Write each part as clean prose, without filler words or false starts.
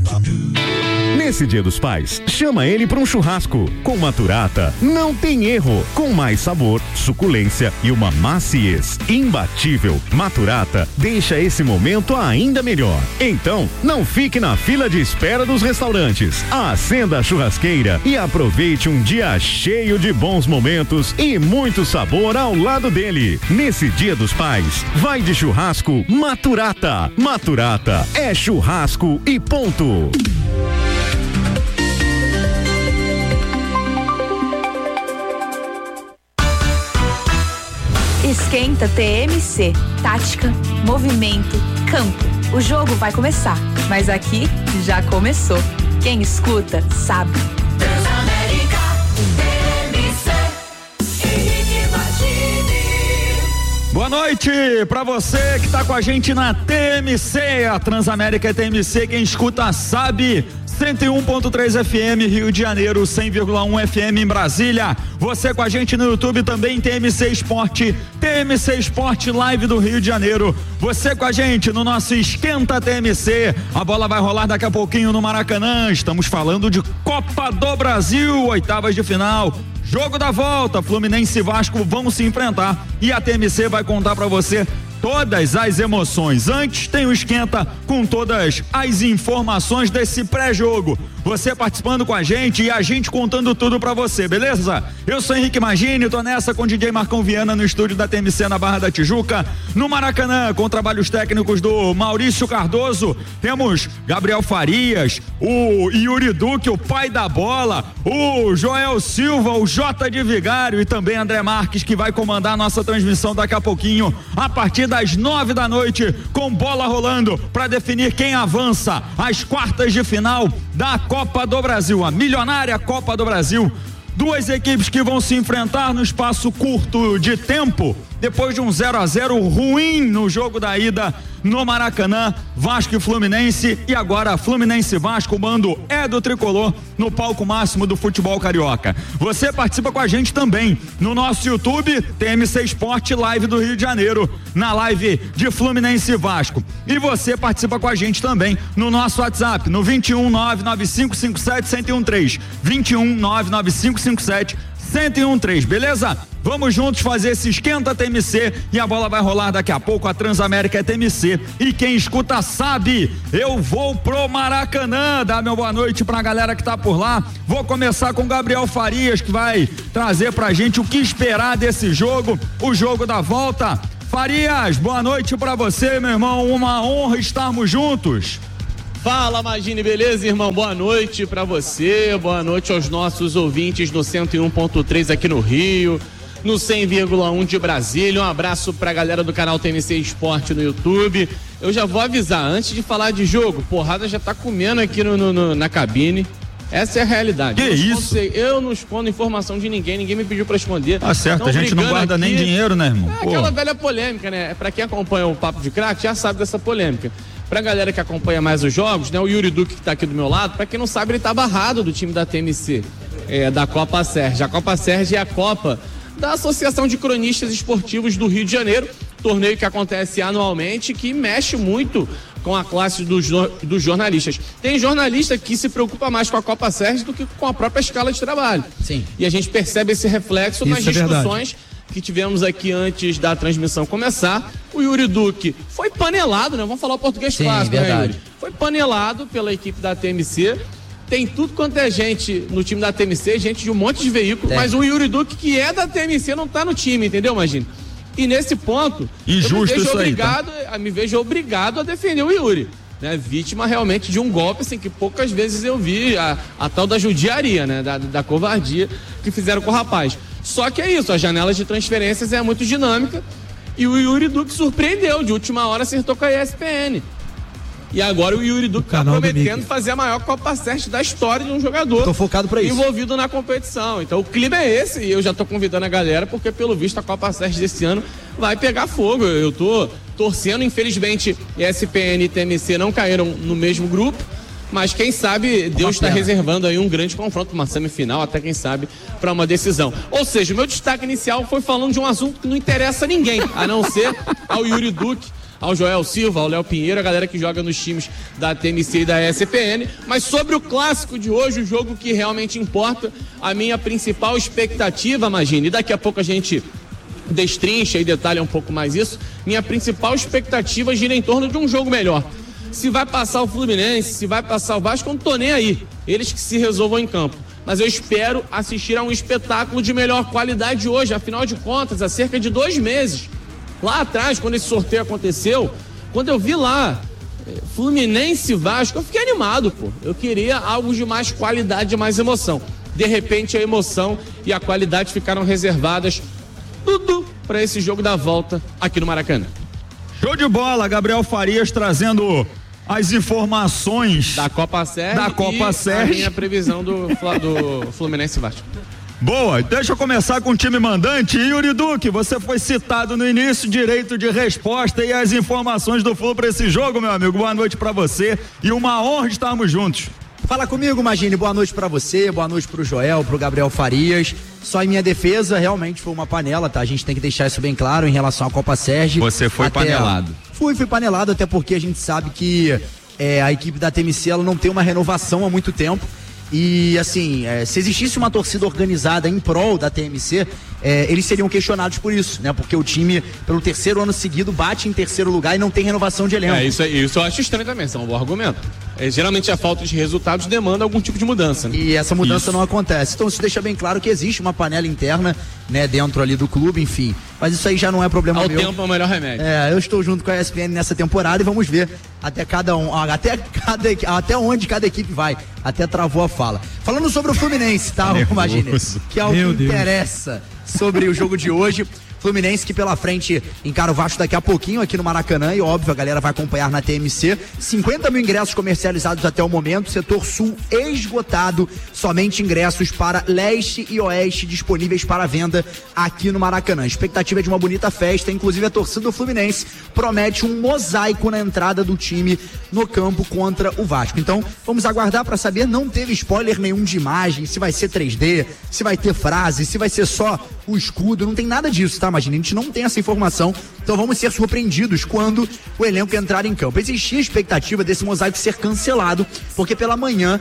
Nesse Dia dos Pais, chama ele para um churrasco. Com Maturata, não tem erro. Com mais sabor, suculência e uma maciez imbatível. Maturata deixa esse momento ainda melhor. Então, não fique na fila de espera dos restaurantes. Acenda a churrasqueira e aproveite um dia cheio de bons momentos e muito sabor ao lado dele. Nesse Dia dos Pais, vai de churrasco Maturata. Maturata é churrasco e ponto. Esquenta TMC, tática, movimento, campo. O jogo vai começar, mas aqui já começou. Quem escuta sabe. Transamérica, TMC, Henrique Martini. Boa noite pra você que tá com a gente na TMC, a Transamérica TMC, quem escuta sabe. 101.3 FM Rio de Janeiro, 100,1 FM em Brasília. Você com a gente no YouTube também, TMC Esporte, TMC Esporte Live do Rio de Janeiro. Você com a gente no nosso Esquenta TMC. A bola vai rolar daqui a pouquinho no Maracanã. Estamos falando de Copa do Brasil, oitavas de final. Jogo da volta, Fluminense e Vasco vão se enfrentar e a TMC vai contar pra você todas as emoções. Antes tem o Esquenta com todas as informações desse pré-jogo. Você participando com a gente e a gente contando tudo pra você, beleza? Eu sou Henrique Magini, tô nessa com o DJ Marcão Viana no estúdio da TMC na Barra da Tijuca. No Maracanã, com trabalhos técnicos do Maurício Cardoso, temos Gabriel Farias, o Yuri Duque, o pai da bola, o Joel Silva, o Jota de Vigário e também André Marques, que vai comandar a nossa transmissão daqui a pouquinho, a partir das 9 da noite, com bola rolando para definir quem avança às quartas de final da Copa do Brasil, a milionária Copa do Brasil. Duas equipes que vão se enfrentar no espaço curto de tempo, depois de um 0-0 ruim no jogo da ida no Maracanã, Vasco e Fluminense, e agora Fluminense e Vasco, o mando é do tricolor no palco máximo do futebol carioca. Você participa com a gente também no nosso YouTube, TMC Esporte Live do Rio de Janeiro, na live de Fluminense e Vasco. E você participa com a gente também no nosso WhatsApp, no 21995571013, 21995571013, beleza? Vamos juntos fazer esse Esquenta TMC e a bola vai rolar daqui a pouco. A Transamérica é TMC e quem escuta sabe, eu vou pro Maracanã. Dá meu boa noite pra galera que tá por lá. Vou começar com o Gabriel Farias, que vai trazer pra gente o que esperar desse jogo, o jogo da volta. Farias, boa noite pra você, meu irmão, uma honra estarmos juntos. Fala, Magini, beleza, irmão? Boa noite pra você, boa noite aos nossos ouvintes no 101.3 aqui no Rio, no 100,1 de Brasília. Um abraço pra galera do canal TMC Esporte no YouTube. Eu já vou avisar, antes de falar de jogo, porrada já tá comendo aqui na cabine. Essa é a realidade. Que isso? Eu não escondo informação de ninguém me pediu pra esconder. Tá certo, a gente não guarda aqui nem dinheiro, né, irmão? É aquela velha polêmica, né? Pra quem acompanha o Papo de Craque já sabe dessa polêmica. Pra galera que acompanha mais os jogos, né? O Yuri Duque, que tá aqui do meu lado, pra quem não sabe, ele tá barrado do time da TMC, da Copa Sérgio. A Copa Sérgio é a Copa da Associação de Cronistas Esportivos do Rio de Janeiro, torneio que acontece anualmente, que mexe muito com a classe dos jornalistas. Tem jornalista que se preocupa mais com a Copa Sérgio do que com a própria escala de trabalho. Sim. E a gente percebe esse reflexo nas discussões que tivemos aqui antes da transmissão começar. O Yuri Duque foi panelado, né? Vamos falar o português clássico, né, Yuri? Foi panelado pela equipe da TMC. Tem tudo quanto é gente no time da TMC, gente de um monte de veículo, mas o Yuri Duque, que é da TMC, não tá no time, entendeu, imagina? E nesse ponto, injusto isso aí, me vejo obrigado a defender o Yuri, né? Vítima realmente de um golpe, assim, que poucas vezes eu vi, a tal da judiaria, né? Da covardia que fizeram com o rapaz. Só que é isso, a janela de transferências é muito dinâmica e o Yuri Duque surpreendeu, de última hora acertou com a ESPN. E agora o Yuri Duque tá prometendo fazer a maior Copa Sérgio da história de um jogador. Tô focado pra isso. Envolvido na competição. Então o clima é esse e eu já tô convidando a galera porque pelo visto a Copa Sérgio desse ano vai pegar fogo. Eu tô torcendo, infelizmente ESPN e TMC não caíram no mesmo grupo, mas quem sabe Deus está reservando aí um grande confronto, uma semifinal, até quem sabe para uma decisão. Ou seja, o meu destaque inicial foi falando de um assunto que não interessa a ninguém, a não ser ao Yuri Duque, ao Joel Silva, ao Léo Pinheiro, a galera que joga nos times da TMC e da ESPN. Mas sobre o clássico de hoje, o jogo que realmente importa, a minha principal expectativa, Magine, e daqui a pouco a gente destrincha e detalha um pouco mais isso, minha principal expectativa gira em torno de um jogo melhor. Se vai passar o Fluminense, se vai passar o Vasco, eu não tô nem aí. Eles que se resolvam em campo. Mas eu espero assistir a um espetáculo de melhor qualidade hoje. Afinal de contas, há cerca de 2 meses, lá atrás, quando esse sorteio aconteceu, quando eu vi lá Fluminense e Vasco, eu fiquei animado, pô. Eu queria algo de mais qualidade, de mais emoção. De repente, a emoção e a qualidade ficaram reservadas tudo para esse jogo da volta aqui no Maracanã. Show de bola, Gabriel Farias trazendo as informações da Copa Sérgio a minha previsão do Fluminense e Vasco. Boa, deixa eu começar com o time mandante. Yuri Duque, você foi citado no início, direito de resposta e as informações do Flu para esse jogo, meu amigo. Boa noite para você e uma honra estarmos juntos. Fala comigo, Magine, boa noite pra você, boa noite pro Joel, pro Gabriel Farias. Só em minha defesa, realmente foi uma panela, tá? A gente tem que deixar isso bem claro em relação à Copa Sérgio. Você foi panelado. Fui panelado, até porque a gente sabe que a equipe da TMC, ela não tem uma renovação há muito tempo. E assim, se existisse uma torcida organizada em prol da TMC, eles seriam questionados por isso, né? Porque o time, pelo 3º ano seguido, bate em 3º lugar e não tem renovação de elenco. Isso eu acho estranho também, isso é um bom argumento. Geralmente a falta de resultados demanda algum tipo de mudança, né? E essa mudança não acontece. Então isso deixa bem claro que existe uma panela interna, né, dentro ali do clube, enfim. Mas isso aí já não é problema meu. O tempo é o melhor remédio. Eu estou junto com a ESPN nessa temporada e vamos ver até onde cada equipe vai. Até travou a fala. Falando sobre o Fluminense, tá, Imagine? Que é o que interessa sobre o jogo de hoje. Fluminense que pela frente encara o Vasco daqui a pouquinho aqui no Maracanã e óbvio a galera vai acompanhar na TMC. 50 mil ingressos comercializados até o momento, setor sul esgotado, somente ingressos para leste e oeste disponíveis para venda aqui no Maracanã. A expectativa é de uma bonita festa, inclusive a torcida do Fluminense promete um mosaico na entrada do time no campo contra o Vasco. Então vamos aguardar para saber, não teve spoiler nenhum de imagem, se vai ser 3D, se vai ter frase, se vai ser só o escudo, não tem nada disso, tá? Imagina, a gente não tem essa informação, então vamos ser surpreendidos quando o elenco entrar em campo. Existia a expectativa desse mosaico ser cancelado, porque pela manhã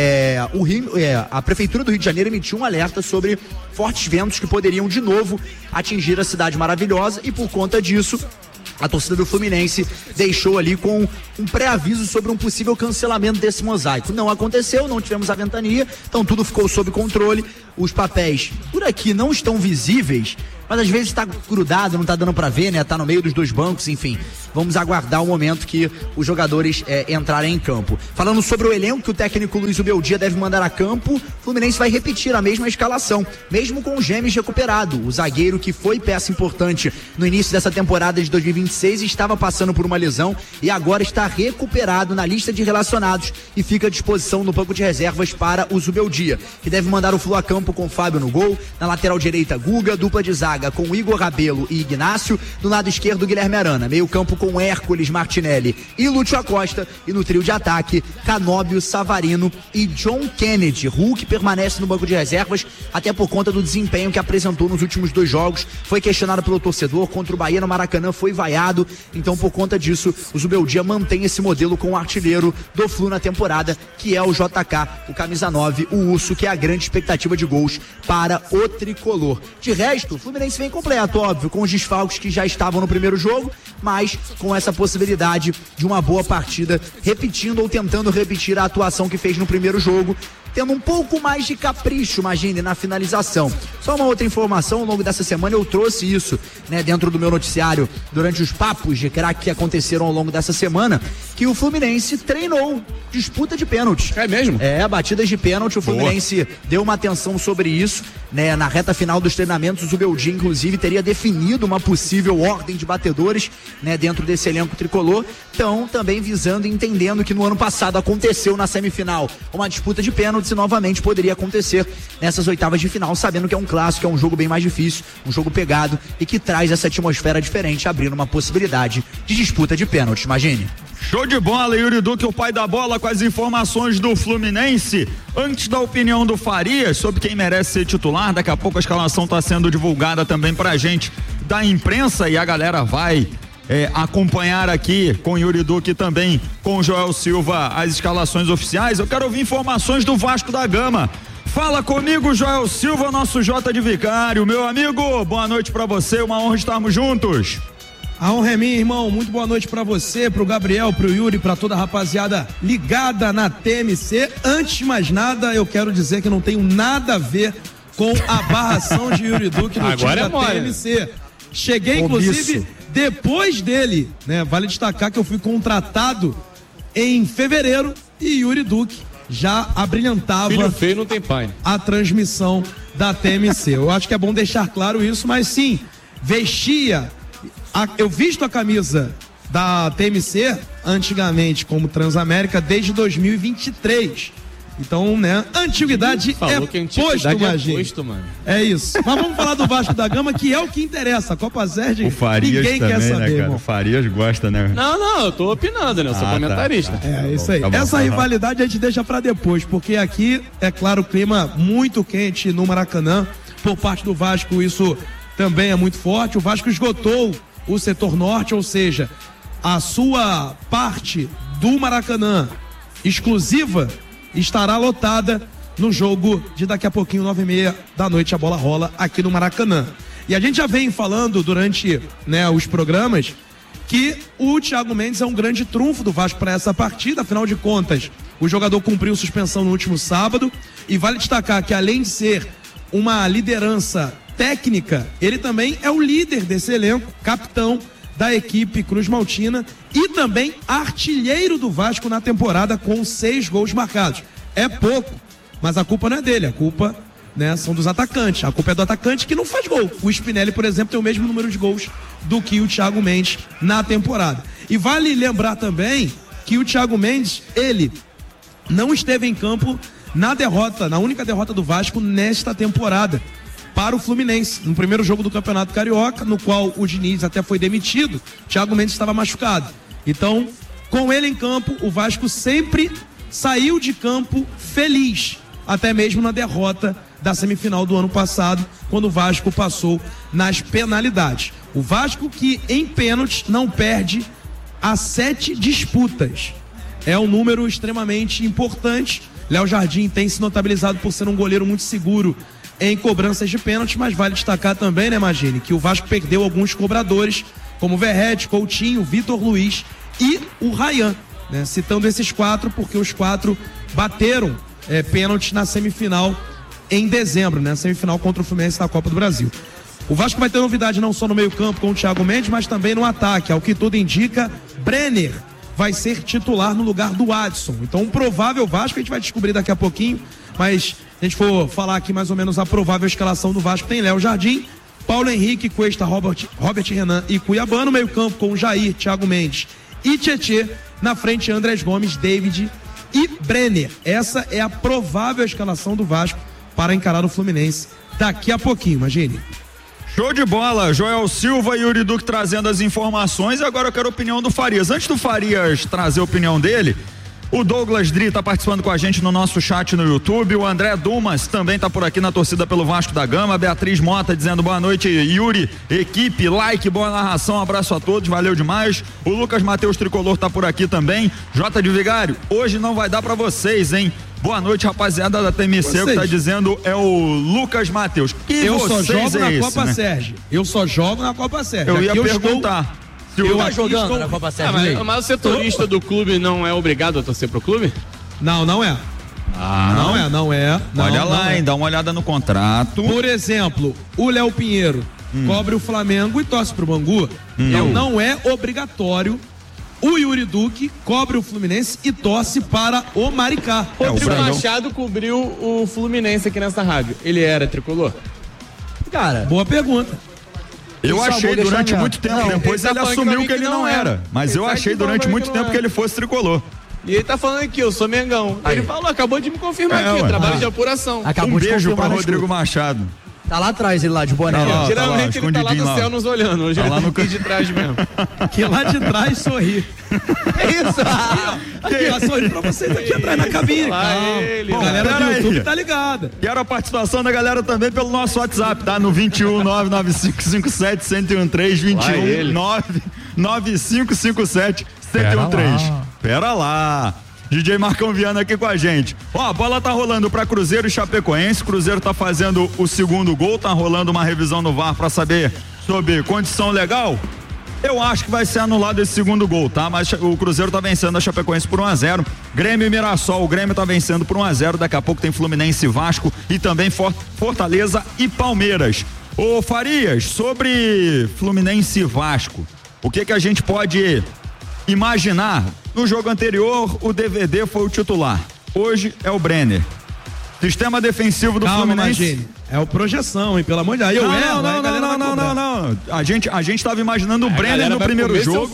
a Prefeitura do Rio de Janeiro emitiu um alerta sobre fortes ventos que poderiam de novo atingir a cidade maravilhosa e por conta disso a torcida do Fluminense deixou ali com um pré-aviso sobre um possível cancelamento desse mosaico. Não aconteceu, não tivemos a ventania, então tudo ficou sob controle. Os papéis por aqui não estão visíveis, mas às vezes está grudado, não está dando para ver, né? Tá no meio dos 2 bancos, enfim. Vamos aguardar o momento que os jogadores entrarem em campo. Falando sobre o elenco que o técnico Luiz Ubeldia deve mandar a campo, o Fluminense vai repetir a mesma escalação, mesmo com o Gêmeos recuperado. O zagueiro que foi peça importante no início dessa temporada de 2026 estava passando por uma lesão e agora está recuperado na lista de relacionados e fica à disposição no banco de reservas para o Ubeldia, que deve mandar o Flu a campo com Fábio no gol, na lateral direita Guga, dupla de zaga com Igor Rabelo e Ignácio, do lado esquerdo Guilherme Arana, meio campo com Hércules, Martinelli e Lúcio Acosta, e no trio de ataque Canóbio, Savarino e John Kennedy. Hulk permanece no banco de reservas até por conta do desempenho que apresentou nos últimos 2 jogos, foi questionado pelo torcedor, contra o Bahia no Maracanã foi vaiado, então por conta disso o Zubeldia mantém esse modelo com o artilheiro do Flu na temporada, que é o JK, o camisa 9, o Urso, que é a grande expectativa de gols para o tricolor. De resto, o Fluminense vem completo, óbvio, com os desfalques que já estavam no primeiro jogo, mas com essa possibilidade de uma boa partida, repetindo ou tentando repetir a atuação que fez no primeiro jogo, tendo um pouco mais de capricho, imagine, na finalização. Só uma outra informação, ao longo dessa semana eu trouxe isso, né, dentro do meu noticiário, durante os papos de craque que aconteceram ao longo dessa semana, que o Fluminense treinou disputa de pênalti. É mesmo? Batidas de pênalti, o Fluminense deu uma atenção sobre isso, né, na reta final dos treinamentos, o Zubeldia, inclusive, teria definido uma possível ordem de batedores, né, dentro desse elenco tricolor, então também visando e entendendo que no ano passado aconteceu na semifinal uma disputa de pênaltis e novamente poderia acontecer nessas oitavas de final, sabendo que é um clássico, é um jogo bem mais difícil, um jogo pegado e que traz essa atmosfera diferente, abrindo uma possibilidade de disputa de pênaltis, imagine. Show de bola, Yuri Duque, o pai da bola, com as informações do Fluminense. Antes da opinião do Farias sobre quem merece ser titular, daqui a pouco a escalação está sendo divulgada também pra gente da imprensa e a galera vai acompanhar aqui com Yuri Duque e também com Joel Silva as escalações oficiais, eu quero ouvir informações do Vasco da Gama. Fala comigo, Joel Silva, nosso Jota de Vicário. Meu amigo, boa noite pra você, uma honra estarmos juntos. A honra é minha, irmão. Muito boa noite pra você, pro Gabriel, pro Yuri, pra toda a rapaziada ligada na TMC. Antes de mais nada, eu quero dizer que não tenho nada a ver com a barração de Yuri Duque no time da TMC. Cheguei, inclusive, depois dele, né? Vale destacar que eu fui contratado em fevereiro e Yuri Duque já abrilhantava Filho feio não tem pai. A transmissão da TMC. Eu acho que é bom deixar claro isso, mas sim, eu visto a camisa da TMC antigamente como Transamérica desde 2023. Então, né, antiguidade posto, mano. É isso. Mas vamos falar do Vasco da Gama, que é o que interessa. A Copa Sérgio, o Farias ninguém também, quer saber, né, cara? irmão. O Farias gosta, né? Não, eu tô opinando, né? Eu sou comentarista. Tá. É isso aí. Essa rivalidade a gente deixa pra depois, porque aqui, é claro, o clima muito quente no Maracanã. Por parte do Vasco, isso também é muito forte. O Vasco esgotou o setor norte, ou seja, a sua parte do Maracanã exclusiva estará lotada no jogo de daqui a pouquinho, 9h30 da noite, a bola rola aqui no Maracanã. E a gente já vem falando durante, né, os programas que o Thiago Mendes é um grande trunfo do Vasco para essa partida. Afinal de contas, o jogador cumpriu suspensão no último sábado e vale destacar que, além de ser uma liderança técnica, ele também é o líder desse elenco, capitão da equipe Cruz Maltina e também artilheiro do Vasco na temporada com 6 gols marcados. É pouco, mas a culpa não é dele, a culpa, né, são dos atacantes. A culpa é do atacante que não faz gol. O Spinelli, por exemplo, tem o mesmo número de gols do que o Thiago Mendes na temporada. E vale lembrar também que o Thiago Mendes, ele não esteve em campo na única derrota do Vasco nesta temporada para o Fluminense, no primeiro jogo do Campeonato Carioca, no qual o Diniz até foi demitido. Thiago Mendes estava machucado. Então, com ele em campo, o Vasco sempre saiu de campo feliz, até mesmo na derrota da semifinal do ano passado, quando o Vasco passou nas penalidades. O Vasco que em pênaltis não perde há 7 disputas. É um número extremamente importante. Léo Jardim tem se notabilizado por ser um goleiro muito seguro em cobranças de pênalti, mas vale destacar também, né, Magini, que o Vasco perdeu alguns cobradores, como Verrete, Coutinho, Vitor Luiz e o Ryan, né, citando esses 4, porque os 4 bateram pênalti na semifinal em dezembro, né, semifinal contra o Fluminense na Copa do Brasil. O Vasco vai ter novidade não só no meio campo com o Thiago Mendes, mas também no ataque. Ao que tudo indica, Brenner vai ser titular no lugar do Adson. Então, um provável Vasco, a gente vai descobrir daqui a pouquinho, mas se a gente for falar aqui mais ou menos a provável escalação do Vasco, tem Léo Jardim, Paulo Henrique, Cuesta, Robert Renan e Cuiabá no meio campo com Jair, Thiago Mendes e Tietê. Na frente, Andrés Gomes, David e Brenner. Essa é a provável escalação do Vasco para encarar o Fluminense daqui a pouquinho, imagine. Show de bola, Joel Silva e Yuri Duque trazendo as informações. Agora eu quero a opinião do Farias. Antes do Farias trazer a opinião dele, o Douglas Dri tá participando com a gente no nosso chat no YouTube, o André Dumas também tá por aqui na torcida pelo Vasco da Gama, a Beatriz Mota dizendo boa noite, Yuri, equipe, like, boa narração, um abraço a todos, valeu demais. O Lucas Matheus Tricolor tá por aqui também. Jota de Vigário, hoje não vai dar pra vocês, hein? Boa noite, rapaziada da TMC, o que tá dizendo é o Lucas Matheus. Eu só jogo na Copa Sérgio. Eu só jogo na Copa Sérgio. Eu ia perguntar. Eu tá jogando na Copa Sérgio. Mas o setorista do clube não é obrigado a torcer pro clube? Não é. Não é. Olha lá, hein, dá uma olhada no contrato. Por exemplo, o Léo Pinheiro cobre o Flamengo e torce pro Bangu. Então não é obrigatório. O Yuri Duque cobre o Fluminense e torce para o Maricá. Rodrigo Machado cobriu o Fluminense aqui nessa rádio. Ele era tricolor? Cara, boa pergunta. Eu achei durante muito tempo, depois ele assumiu que ele não era. Mas eu achei durante muito tempo que ele fosse tricolor. E ele tá falando aqui, eu sou Mengão. Ele falou, acabou de me confirmar aqui, trabalho de apuração. Um beijo para Rodrigo Machado. Tá lá atrás ele lá de boné. Geralmente ele tá lá no céu nos olhando. Hoje ele tá aqui de trás mesmo. Que lá de trás sorri. É isso? Aqui, ó, sorri pra vocês aqui atrás na cabine. Bom, galera do YouTube tá ligada. Quero a participação da galera também pelo nosso WhatsApp, tá? No 21 99557 1013, 21 9557-713. Pera lá. DJ Marcão Viana aqui com a gente. A bola tá rolando pra Cruzeiro e Chapecoense. Cruzeiro tá fazendo o segundo gol, tá rolando uma revisão no VAR pra saber sobre condição legal. Eu acho que vai ser anulado esse segundo gol, tá? Mas o Cruzeiro tá vencendo a Chapecoense por 1-0. Grêmio e Mirassol, o Grêmio tá vencendo por 1-0. Daqui a pouco tem Fluminense e Vasco e também Fortaleza e Palmeiras. Ô Farias, sobre Fluminense e Vasco, o que a gente pode imaginar? No jogo anterior, o DVD foi o titular. Hoje é o Brenner. Sistema defensivo do Fluminense. Imagine. É o projeção, hein? Pelo amor de Deus. Não. A gente tava imaginando o Brenner no primeiro jogo.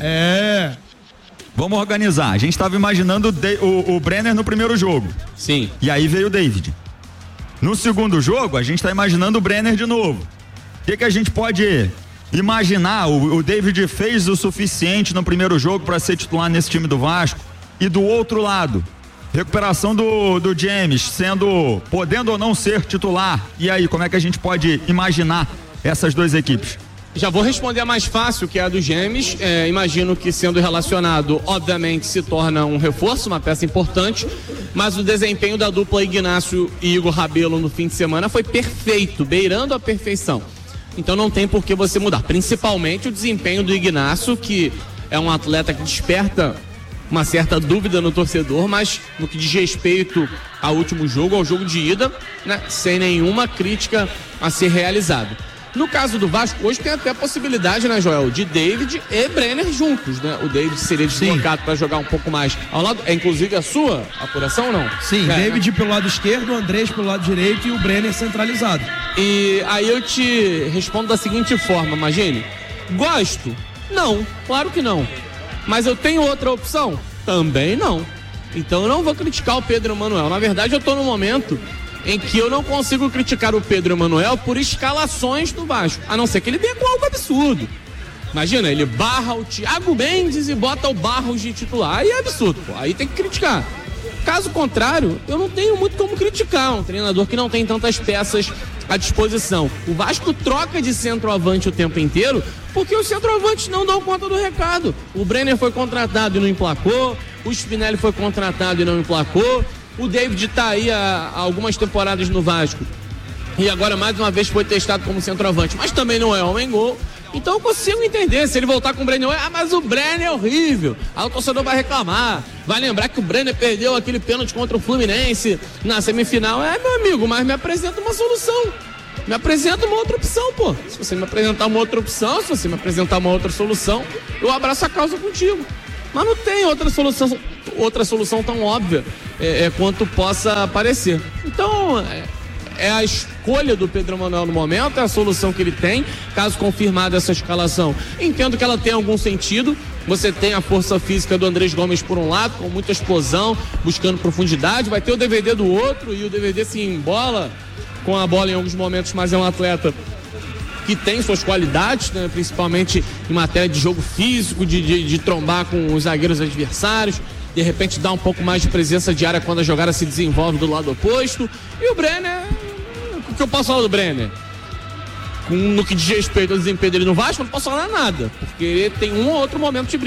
Vamos organizar. A gente tava imaginando o Brenner no primeiro jogo. Sim. E aí veio o David. No segundo jogo, a gente tá imaginando o Brenner de novo. O que a gente pode imaginar? O David fez o suficiente no primeiro jogo para ser titular nesse time do Vasco. E do outro lado, recuperação do James, podendo ou não ser titular. E aí, como é que a gente pode imaginar essas duas equipes? Já vou responder a mais fácil, que é a do James. Imagino que, sendo relacionado, obviamente se torna um reforço, uma peça importante, mas o desempenho da dupla Ignacio e Igor Rabelo no fim de semana foi perfeito, beirando a perfeição. Então não tem por que você mudar, principalmente o desempenho do Ignacio, que é um atleta que desperta uma certa dúvida no torcedor, mas no que diz respeito ao último jogo, ao jogo de ida, né, sem nenhuma crítica a ser realizada. No caso do Vasco, hoje tem até a possibilidade, né, Joel, de David e Brenner juntos, né? O David seria deslocado para jogar um pouco mais ao lado. É inclusive a sua apuração ou não? Sim, David pelo lado esquerdo, o Andrés pelo lado direito e o Brenner centralizado. E aí eu te respondo da seguinte forma, imagine. Gosto? Não, claro que não. Mas eu tenho outra opção? Também não. Então eu não vou criticar o Pedro Emanuel. Na verdade, eu tô no momento em que eu não consigo criticar o Pedro Emanuel por escalações do Vasco, a não ser que ele venha com algo absurdo. Imagina, ele barra o Thiago Mendes e bota o Barros de titular. Aí é absurdo, pô. Aí tem que criticar. Caso contrário, eu não tenho muito como criticar um treinador que não tem tantas peças à disposição. O Vasco troca de centroavante o tempo inteiro porque os centroavantes não dão conta do recado. O Brenner foi contratado e não emplacou, o Spinelli foi contratado e não emplacou, o David tá aí há algumas temporadas no Vasco e agora mais uma vez foi testado como centroavante, mas também não é homem-gol. Então eu consigo entender, se ele voltar com o Brenner, mas o Brenner é horrível, aí o torcedor vai reclamar, vai lembrar que o Brenner perdeu aquele pênalti contra o Fluminense na semifinal. Meu amigo, mas me apresenta uma solução, me apresenta uma outra opção, pô. Se você me apresentar uma outra opção, se você me apresentar uma outra solução, eu abraço a causa contigo. Mas não tem outra solução tão óbvia quanto possa parecer. Então, é a escolha do Pedro Emanuel no momento, é a solução que ele tem, caso confirmada essa escalação. Entendo que ela tem algum sentido. Você tem a força física do Andrés Gomes por um lado, com muita explosão, buscando profundidade. Vai ter o DVD do outro, e o DVD se embola com a bola em alguns momentos, mas é um atleta que tem suas qualidades, né, principalmente em matéria de jogo físico, de trombar com os zagueiros adversários, de repente dar um pouco mais de presença de área quando a jogada se desenvolve do lado oposto. E o Brenner, o que eu posso falar do Brenner? No que diz respeito ao desempenho dele no Vasco, não posso falar nada, porque ele tem um ou outro momento de brilho.